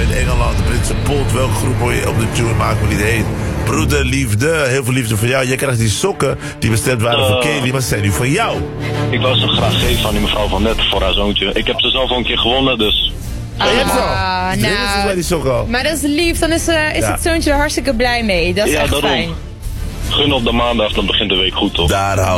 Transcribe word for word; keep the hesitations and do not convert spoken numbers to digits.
in Engeland. De Britse Polt, welke groep wil je op de tune maken hoe die het heet? Broederliefde, heel veel liefde voor jou. Jij krijgt die sokken die bestemd waren uh, voor Kelly, maar ze zijn nu voor jou. Ik wou ze graag geven aan die mevrouw van net voor haar zoontje. Ik heb ze zelf al een keer gewonnen, dus... Ah, je hebt ze al? Ah, Dus nou, is bij die sokken al. maar dat is lief, dan is, uh, is Ja. het zoontje er hartstikke blij mee. Dat is Ja, echt daarom. fijn. Gun op de maandag, dan begint de week goed, toch? Daar hou